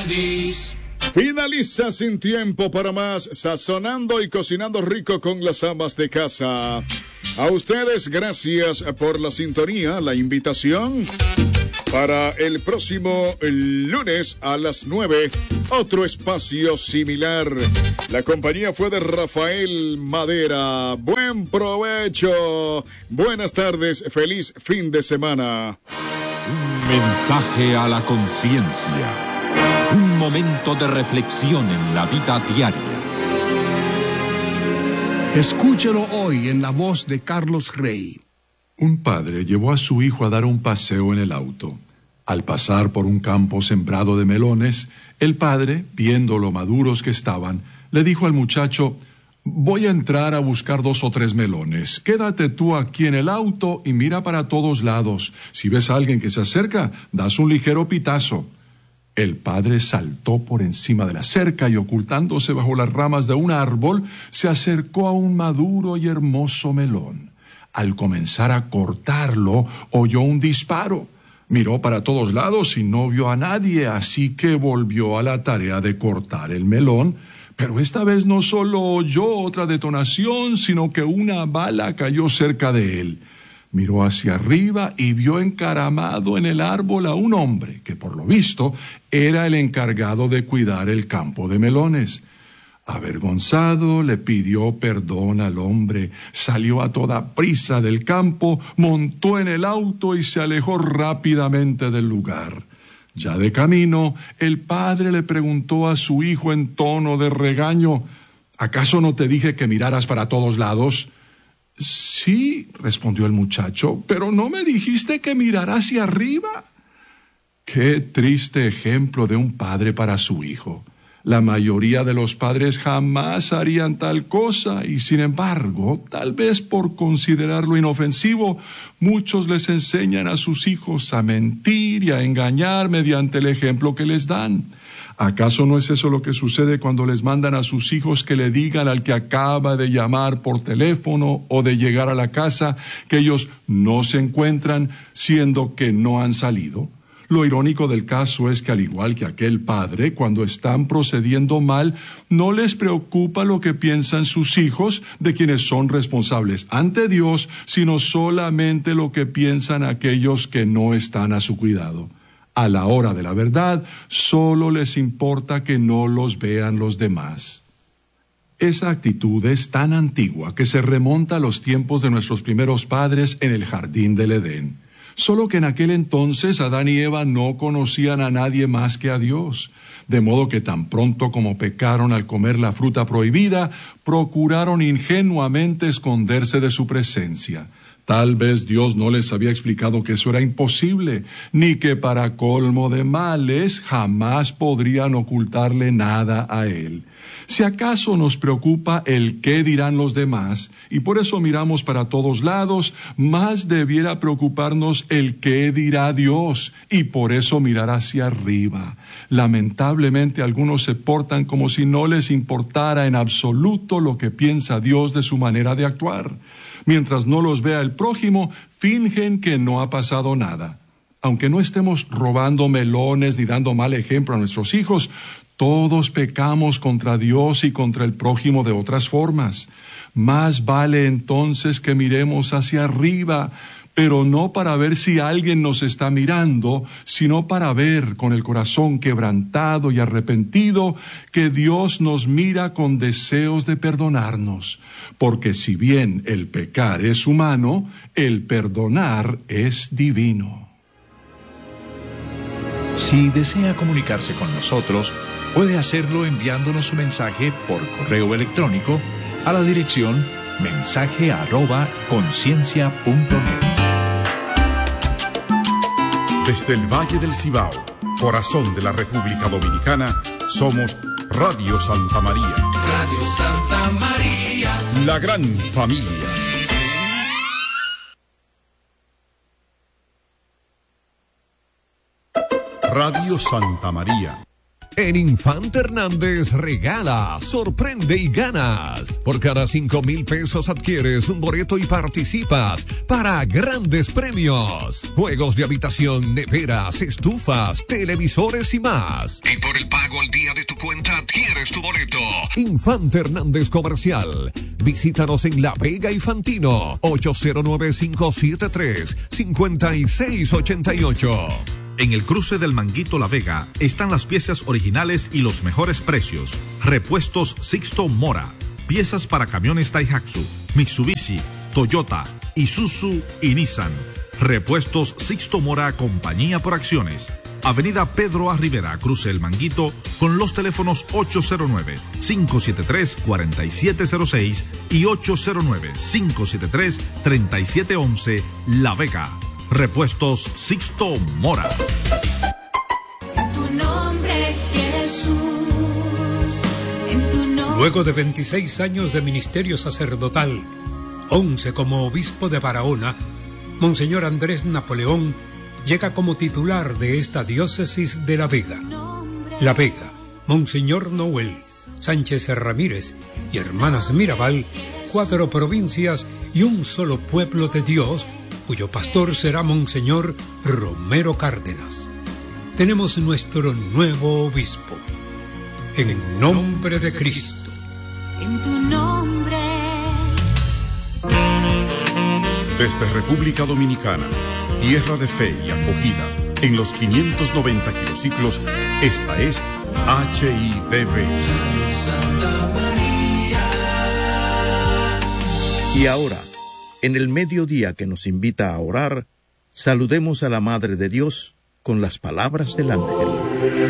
feliz. Finaliza Sin Tiempo para Más, sazonando y cocinando rico con las amas de casa. A ustedes, gracias por la sintonía, la invitación. Para el próximo lunes a las 9, otro espacio similar. La compañía fue de Rafael Madera. Buen provecho. Buenas tardes. Feliz fin de semana. Un mensaje a la conciencia. Un momento de reflexión en la vida diaria. Escúchelo hoy en la voz de Carlos Rey. Un padre llevó a su hijo a dar un paseo en el auto. Al pasar por un campo sembrado de melones, el padre, viendo lo maduros que estaban, le dijo al muchacho: voy a entrar a buscar 2 o 3 melones. Quédate tú aquí en el auto y mira para todos lados. Si ves a alguien que se acerca, das un ligero pitazo. El padre saltó por encima de la cerca y, ocultándose bajo las ramas de un árbol, se acercó a un maduro y hermoso melón. Al comenzar a cortarlo, oyó un disparo. Miró para todos lados y no vio a nadie, así que volvió a la tarea de cortar el melón. Pero esta vez no solo oyó otra detonación, sino que una bala cayó cerca de él. Miró hacia arriba y vio encaramado en el árbol a un hombre que, por lo visto, era el encargado de cuidar el campo de melones. Avergonzado, le pidió perdón al hombre, salió a toda prisa del campo, montó en el auto y se alejó rápidamente del lugar. Ya de camino, el padre le preguntó a su hijo en tono de regaño: ¿acaso no te dije que miraras para todos lados? Sí, respondió el muchacho, pero ¿no me dijiste que mirara hacia arriba? Qué triste ejemplo de un padre para su hijo. La mayoría de los padres jamás harían tal cosa y, sin embargo, tal vez por considerarlo inofensivo, muchos les enseñan a sus hijos a mentir y a engañar mediante el ejemplo que les dan. ¿Acaso no es eso lo que sucede cuando les mandan a sus hijos que le digan al que acaba de llamar por teléfono o de llegar a la casa que ellos no se encuentran, siendo que no han salido? Lo irónico del caso es que, al igual que aquel padre, cuando están procediendo mal, no les preocupa lo que piensan sus hijos, de quienes son responsables ante Dios, sino solamente lo que piensan aquellos que no están a su cuidado. A la hora de la verdad, solo les importa que no los vean los demás. Esa actitud es tan antigua que se remonta a los tiempos de nuestros primeros padres en el jardín del Edén. Solo que en aquel entonces Adán y Eva no conocían a nadie más que a Dios, de modo que tan pronto como pecaron al comer la fruta prohibida, procuraron ingenuamente esconderse de su presencia. Tal vez Dios no les había explicado que eso era imposible, ni que para colmo de males jamás podrían ocultarle nada a Él. Si acaso nos preocupa el qué dirán los demás, y por eso miramos para todos lados, más debiera preocuparnos el qué dirá Dios, y por eso mirar hacia arriba. Lamentablemente algunos se portan como si no les importara en absoluto lo que piensa Dios de su manera de actuar. Mientras no los vea el prójimo, fingen que no ha pasado nada. Aunque no estemos robando melones ni dando mal ejemplo a nuestros hijos, todos pecamos contra Dios y contra el prójimo de otras formas. Más vale entonces que miremos hacia arriba, pero no para ver si alguien nos está mirando, sino para ver con el corazón quebrantado y arrepentido que Dios nos mira con deseos de perdonarnos. Porque si bien el pecar es humano, el perdonar es divino. Si desea comunicarse con nosotros, puede hacerlo enviándonos su mensaje por correo electrónico a la dirección mensaje@conciencia.net. Desde el Valle del Cibao, corazón de la República Dominicana, somos Radio Santa María. Radio Santa María. La gran familia. Radio Santa María. En Infante Hernández regala, sorprende y ganas. Por cada 5,000 pesos adquieres un boleto y participas para grandes premios. Juegos de habitación, neveras, estufas, televisores y más. Y por el pago al día de tu cuenta adquieres tu boleto. Infante Hernández Comercial. Visítanos en La Vega y Fantino. 809-573-5688. En el cruce del Manguito La Vega están las piezas originales y los mejores precios. Repuestos Sixto Mora. Piezas para camiones Daihatsu, Mitsubishi, Toyota, Isuzu y Nissan. Repuestos Sixto Mora, compañía por acciones. Avenida Pedro A. Rivera, cruce El Manguito, con los teléfonos 809-573-4706 y 809-573-3711, La Vega. Repuestos Sixto Mora. Tu nombre, Jesús, en tu nombre. Luego de 26 años de ministerio sacerdotal, 11 como obispo de Barahona, Monseñor Andrés Napoleón llega como titular de esta diócesis de La Vega. La Vega, Monseñor Noel, Sánchez Ramírez y Hermanas Mirabal, 4 provincias y un solo pueblo de Dios, cuyo pastor será Monseñor Romero Cárdenas. Tenemos nuestro nuevo obispo. En el nombre de Cristo. En tu nombre. Desde República Dominicana, tierra de fe y acogida, en los 590 kilociclos, esta es HIDV. Y ahora, en el mediodía que nos invita a orar, saludemos a la Madre de Dios con las palabras del ángel.